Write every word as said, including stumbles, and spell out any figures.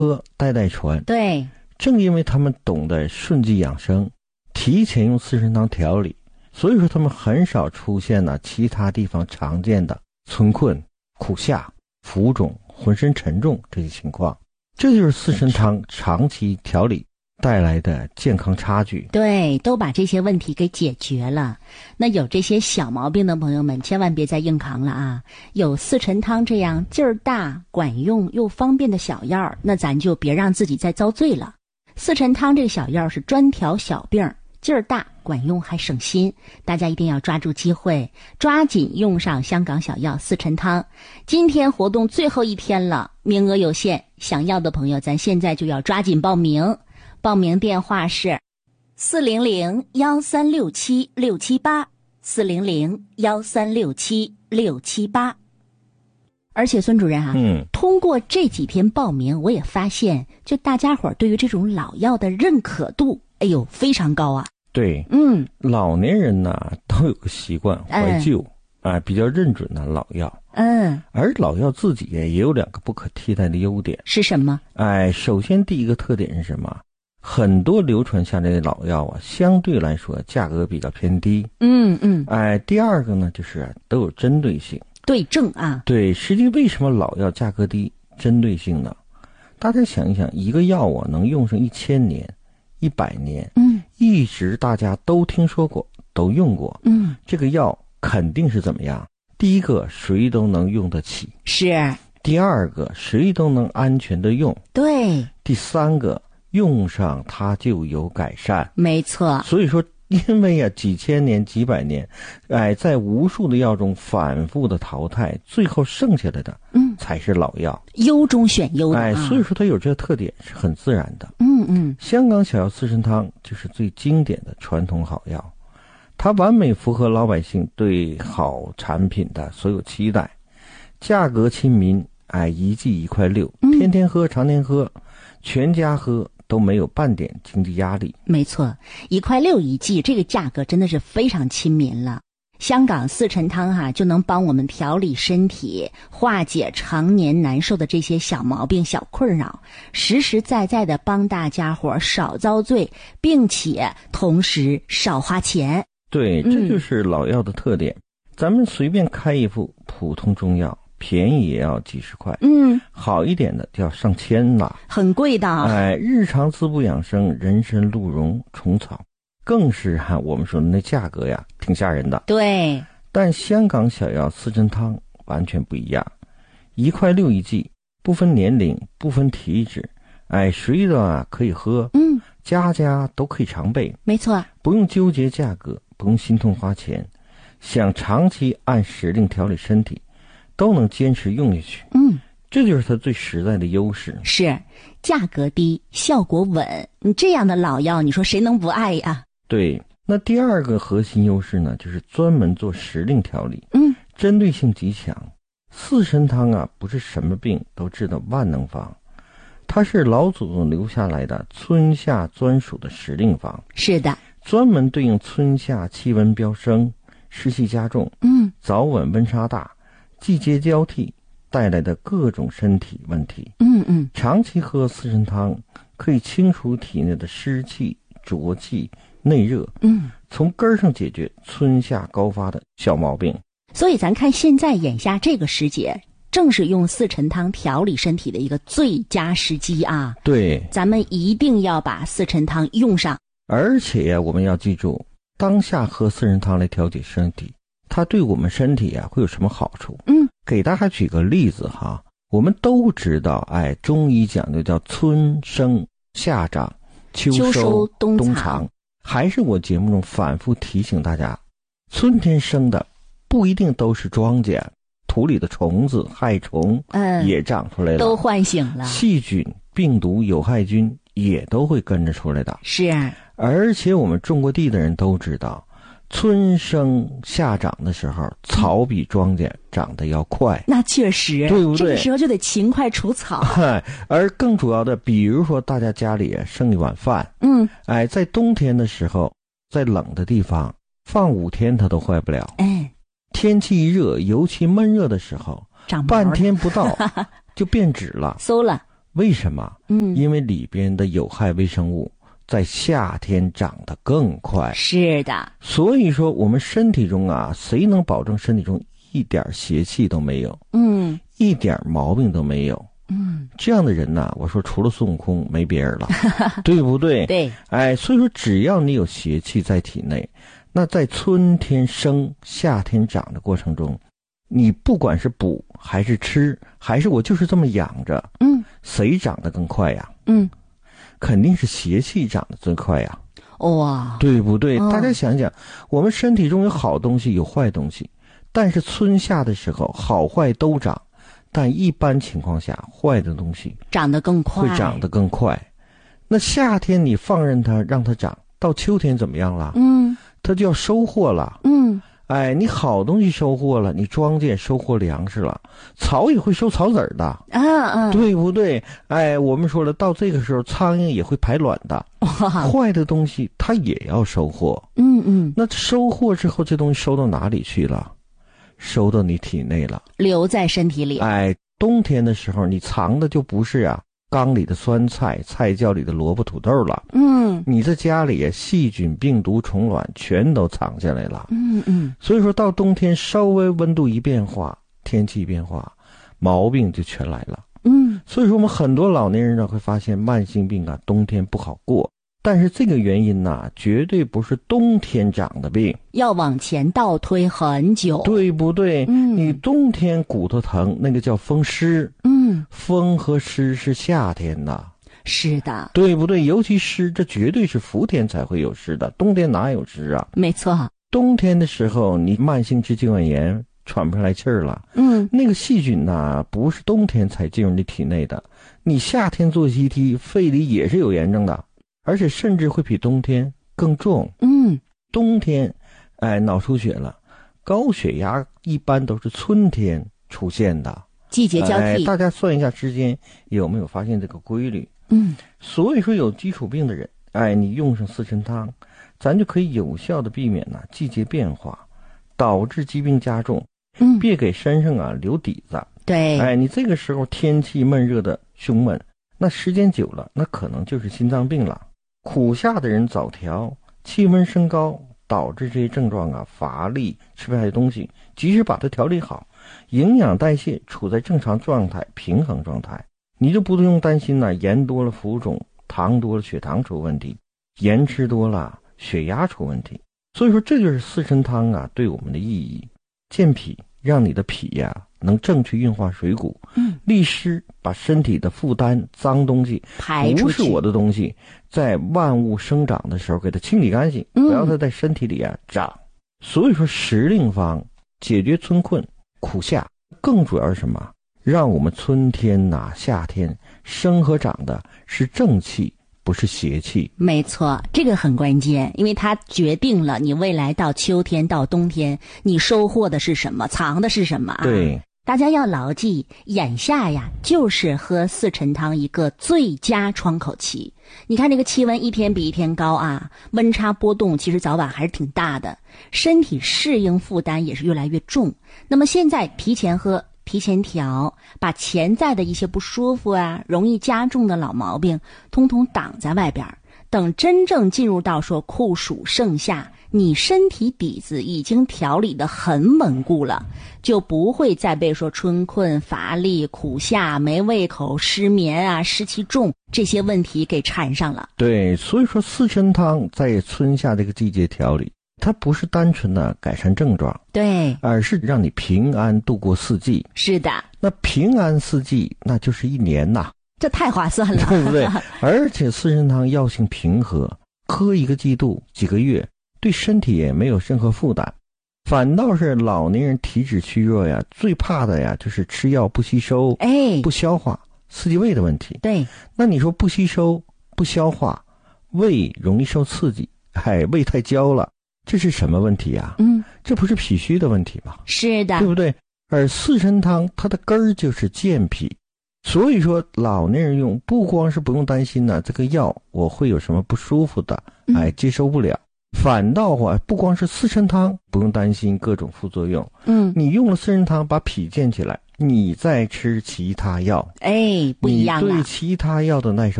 喝代代传。 对， 正因为他们懂得顺纪养生，提前用四神汤调理，所以说他们很少出现了其他地方常见的村困、苦夏、浮肿、浑身沉重这些情况。这就是四神汤长期调理带来的健康差距。 对，都把这些问题给解决了。那有这些小毛病的朋友们，千万别再硬扛了啊！有四神汤这样劲儿大、管用又方便的小药，那咱就别让自己再遭罪了。四神汤这个小药是专调小病，劲儿大、管用还省心，大家一定要抓住机会，抓紧用上香港小药四神汤。今天活动最后一天了，名额有限，想要的朋友咱现在就要抓紧报名。报名电话是四零零幺三六七六七八，四零零幺三六七六七八。而且孙主任啊， 嗯， 通过这几天报名，我也发现，就大家伙儿对于这种老药的认可度，哎呦，非常高啊。 对， 嗯， 老年人呢都有个习惯怀旧，哎、嗯，比较认准的老药。 嗯， 而老药自己也有两个不可替代的优点。 是什么？ 哎，首先第一个特点是什么？很多流传下来的老药啊，相对来说价格比较偏低。 嗯嗯。 哎，第二个呢，就是都有针对性。 对症啊。 对，实际为什么老药价格低？针对性呢？大家想一想，一个药啊能用上一千年、一百年， 嗯， 一直大家都听说过，都用过， 嗯， 这个药肯定是怎么样？第一个，谁都能用得起； 是。 第二个，谁都能安全的用； 对。 第三个，用上它就有改善。 没错。 所以说，因为啊几千年、几百年，哎，在无数的药中反复的淘汰，最后剩下来的，嗯，才是老药， 优中选优的、啊。 哎，所以说它有这个特点是很自然的。 嗯嗯。 香港小药四神汤就是最经典的传统好药，它完美符合老百姓对好产品的所有期待，价格亲民，哎，一剂一块六，天天喝，常年喝，全家喝。都没有半点经济压力。 没错，一块六一剂，这个价格真的是非常亲民了。香港四神汤哈、啊，就能帮我们调理身体，化解常年难受的这些小毛病、小困扰，实实在在的帮大家伙少遭罪，并且同时少花钱。 对，这就是老药的特点。嗯、咱们随便开一副普通中药，便宜也要几十块，嗯，好一点的就要上千了， 很贵的。 哎，日常滋补养生，人参、鹿茸、虫草，更是哈、啊、我们说的那价格呀，挺吓人的。 对， 但香港小药四神汤完全不一样，一块六一剂，不分年龄，不分体质，哎，谁的啊可以喝，嗯，家家都可以常备。 没错， 不用纠结价格，不用心痛花钱，想长期按时令调理身体。都能坚持用下去，嗯，这就是它最实在的优势。 是，价格低，效果稳，你这样的老药，你说谁能不爱呀？ 对，那第二个核心优势呢，就是专门做时令调理，嗯，针对性极强。四神汤啊，不是什么病都治的万能方，它是老祖宗留下来的春夏专属的时令方。 是的， 专门对应春夏气温飙升、湿气加重，嗯，早晚温差大。季节交替带来的各种身体问题，嗯嗯，长期喝四神汤可以清除体内的湿气、浊气、内热，嗯，从根儿上解决春夏高发的小毛病。 所以咱看现在眼下这个时节，正是用四神汤调理身体的一个最佳时机啊！ 对， 咱们一定要把四神汤用上。 而且呀，我们要记住，当下喝四神汤来调节身体。它对我们身体啊会有什么好处？嗯，给大家举个例子哈，我们都知道，哎，中医讲究叫春生夏长秋收冬藏，还是我节目中反复提醒大家，春天生的不一定都是庄稼，土里的虫子、害虫，嗯，也长出来了， 都唤醒了， 细菌、病毒、有害菌也都会跟着出来的。 是， 而且我们种过地的人都知道。春生夏长的时候，草比庄稼长得要快， 那确实， 对不对？ 这个时候就得勤快除草。 而更主要的，比如说大家家里剩一碗饭，嗯，哎，在冬天的时候，在冷的地方放五天它都坏不了。哎，天气一热，尤其闷热的时候，半天不到就变质了， 馊了。 为什么？嗯，因为里边的有害微生物在夏天长得更快。 是的。 所以说我们身体中啊，谁能保证身体中一点邪气都没有？嗯，一点毛病都没有。嗯，这样的人呢、啊，我说除了孙悟空没别人了，对不对？ 对。 哎，所以说只要你有邪气在体内，那在春天生、夏天长的过程中，你不管是补还是吃，还是我就是这么养着，嗯，谁长得更快呀？嗯，肯定是邪气长得最快呀。 哇， 对不对？哦、大家想想，我们身体中有好东西，有坏东西，但是春夏的时候，好坏都长。但一般情况下，坏的东西长得更快， 会长得更快。那夏天你放任它，让它长，到秋天怎么样了？嗯，它就要收获了。嗯，哎，你好东西收获了，你庄稼收获粮食了，草也会收草籽儿的。啊啊，对不对？哎，我们说了，到这个时候，苍蝇也会排卵的。坏的东西它也要收获。嗯嗯，那收获之后，这东西收到哪里去了？收到你体内了， 留在身体里。 哎，冬天的时候你藏的就不是啊缸里的酸菜、菜窖里的萝卜土豆了。嗯，你在家里细菌、病毒、虫卵全都藏下来了。嗯嗯，所以说到冬天稍微温度一变化，天气一变化，毛病就全来了。嗯，所以说我们很多老年人呢会发现慢性病啊，冬天不好过。但是这个原因呢、啊，绝对不是冬天长的病， 要往前倒推很久， 对不对？嗯，你冬天骨头疼，那个叫风湿，嗯，风和湿是夏天的， 是的， 对不对？尤其湿，这绝对是伏天才会有湿的，冬天哪有湿啊？ 没错， 冬天的时候，你慢性支气管炎喘不上来气儿了，嗯，那个细菌呢、啊，不是冬天才进入你体内的，你夏天做 C T， 肺里也是有炎症的。而且甚至会比冬天更重。嗯，冬天，哎，脑出血了，高血压一般都是春天出现的， 季节交替。 哎，大家算一下时间，有没有发现这个规律？嗯，所以说有基础病的人，哎，你用上四神汤，咱就可以有效的避免呢季节变化导致疾病加重。嗯，别给身上啊留底子。 对， 哎，你这个时候天气闷热的胸闷，那时间久了，那可能就是心脏病了。苦夏的人早调，气温升高导致这些症状啊，乏力，吃不下去东西，及时把它调理好，营养代谢处在正常状态、平衡状态，你就不用担心呢、啊、盐多了浮肿，糖多了血糖出问题，盐吃多了血压出问题。所以说这就是四神汤啊对我们的意义。健脾，让你的脾呀、啊能正确运化水谷，嗯，利湿，把身体的负担、脏东西排出去， 不是我的东西，在万物生长的时候给它清理干净，嗯、不要它在身体里啊长。所以说时令方解决春困苦夏，更主要是什么？让我们春天呐、啊、夏天生和长的是正气，不是邪气。 没错，这个很关键，因为它决定了你未来到秋天到冬天你收获的是什么，藏的是什么啊。 对， 大家要牢记，眼下呀就是喝四陈汤一个最佳窗口期。你看这个气温一天比一天高啊，温差波动其实早晚还是挺大的，身体适应负担也是越来越重。那么现在提前喝，提前调，把潜在的一些不舒服啊，容易加重的老毛病通通挡在外边，等真正进入到说酷暑盛夏，你身体底子已经调理得很稳固了，就不会再被说春困、乏力、苦夏、没胃口、失眠啊、湿气重这些问题给缠上了。 对，所以说四神汤在春夏这个季节调理，它不是单纯的改善症状， 对， 而是让你平安度过四季。 是的， 那平安四季，那就是一年呐， 这太划算了， 对不对？而且四神汤药性平和，喝一个季度、几个月，对身体也没有任何负担。反倒是老年人体质虚弱呀，最怕的呀就是吃药不吸收，哎，不消化，刺激胃的问题。 对， 那你说不吸收、不消化，胃容易受刺激，哎，胃太焦了。这是什么问题啊？嗯，这不是脾虚的问题吗？ 是的， 对不对？而四神汤它的根儿就是健脾，所以说老年人用不光是不用担心呢、啊，这个药我会有什么不舒服的，哎，接受不了。嗯、反倒啊，不光是四神汤不用担心各种副作用，嗯，你用了四神汤把脾健起来， 你在吃其他药， 哎，不一样了。 你对其他药的耐受